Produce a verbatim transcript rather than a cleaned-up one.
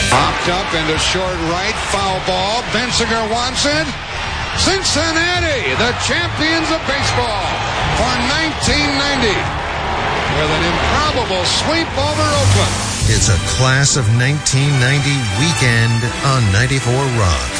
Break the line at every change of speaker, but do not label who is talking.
Popped up into short right, foul ball. Bensinger wants it. Cincinnati, the champions of baseball for nineteen ninety, with an improbable sweep over Oakland.
It's a class of nineteen ninety weekend on ninety-four Rock.